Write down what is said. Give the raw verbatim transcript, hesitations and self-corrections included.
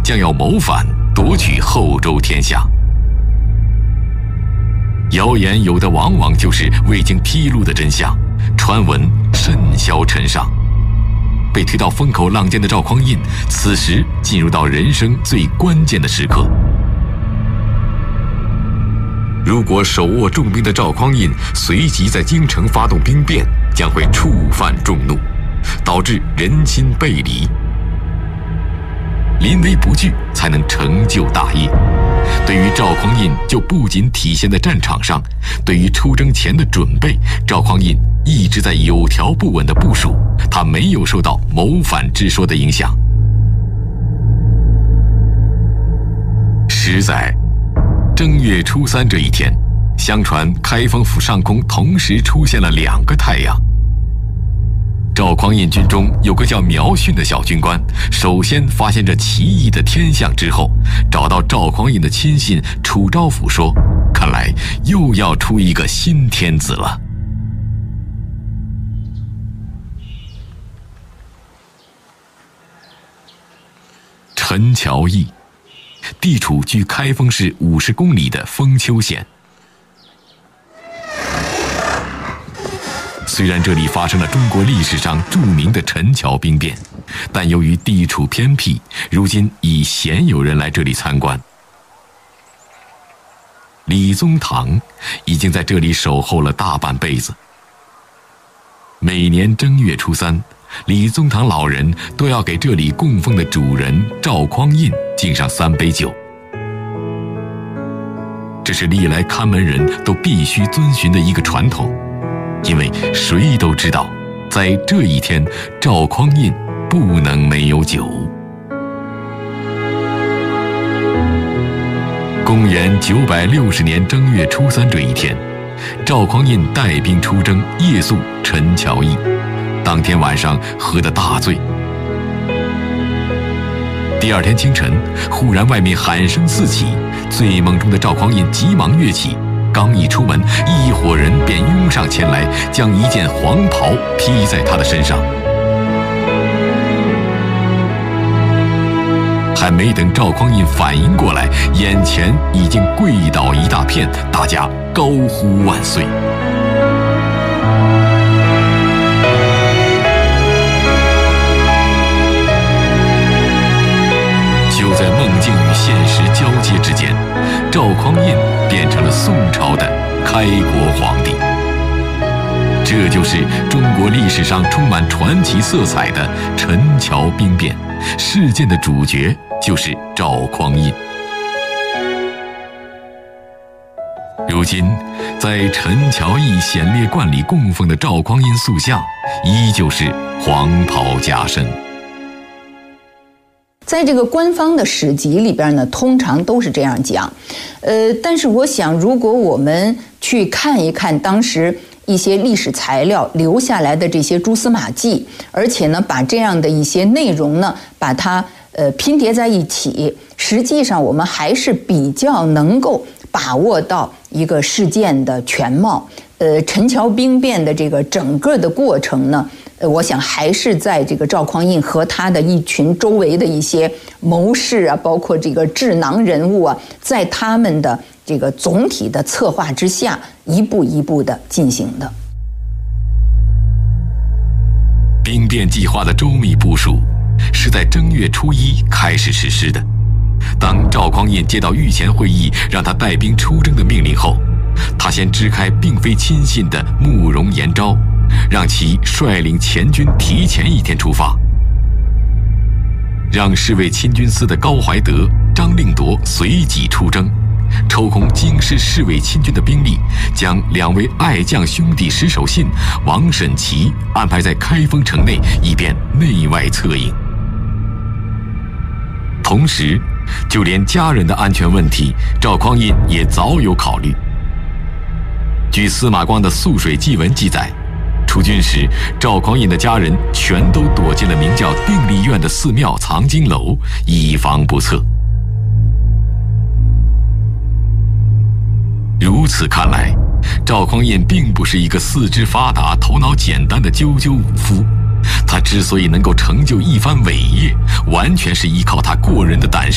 将要谋反，夺取后周天下。谣言有的往往就是未经披露的真相，传闻甚嚣尘上。被推到风口浪尖的赵匡胤，此时进入到人生最关键的时刻。如果手握重兵的赵匡胤随即在京城发动兵变，将会触犯众怒，导致人心背离。临危不惧才能成就大业。对于赵匡胤，就不仅体现在战场上，对于出征前的准备，赵匡胤一直在有条不紊的部署，他没有受到谋反之说的影响。实在正月初三这一天，相传开封府上空同时出现了两个太阳。赵匡胤军中有个叫苗训的小军官，首先发现这奇异的天象之后，找到赵匡胤的亲信楚昭甫说：“看来又要出一个新天子了。”陈桥驿，地处距开封市五十公里的封丘县。虽然这里发生了中国历史上著名的陈桥兵变，但由于地处偏僻，如今已鲜有人来这里参观。李宗堂已经在这里守候了大半辈子。每年正月初三，李宗堂老人都要给这里供奉的主人赵匡胤敬上三杯酒，这是历来看门人都必须遵循的一个传统。因为谁都知道，在这一天，赵匡胤不能没有酒。公元九百六十年正月初三这一天，赵匡胤带兵出征，夜宿陈桥驿。当天晚上喝得大醉。第二天清晨，忽然外面喊声四起，醉梦中的赵匡胤急忙跃起。刚一出门，一伙人便拥上前来，将一件黄袍披在他的身上。还没等赵匡胤反应过来，眼前已经跪倒一大片，大家高呼万岁。就在梦境与现实交接之间，赵匡胤变成了宋朝的开国皇帝。这就是中国历史上充满传奇色彩的陈桥兵变，事件的主角就是赵匡胤。如今，在陈桥驿显烈观里供奉的赵匡胤塑像，依旧是黄袍加身。 在这个官方的史籍里边呢，通常都是这样讲，呃，但是我想，如果我们去看一看当时一些历史材料留下来的这些蛛丝马迹，而且呢，把这样的一些内容呢，把它呃拼叠在一起，实际上我们还是比较能够把握到一个事件的全貌。呃，陈桥兵变的这个整个的过程呢，呃，我想还是在这个赵匡胤和他的一群周围的一些谋士啊，包括这个智囊人物啊，在他们的这个总体的策划之下，一步一步的进行的。 兵变计划的周密部署是在正月初一开始实施的。当赵匡胤接到御前会议让他带兵出征的命令后，他先支开并非亲信的慕容延昭，让其率领前军提前一天出发，让侍卫亲军司的高怀德、张令铎随即出征，抽空京师侍卫亲军的兵力，将两位爱将兄弟石守信、王审琦安排在开封城内，以便内外策应。同时，就连家人的安全问题，赵匡胤也早有考虑。据司马光的《涑水记文》记载，出军时，赵匡胤的家人全都躲进了名叫定力院的寺庙藏经楼，以防不测。如此看来，赵匡胤并不是一个四肢发达、头脑简单的赳赳武夫，他之所以能够成就一番伟业，完全是依靠他过人的胆识。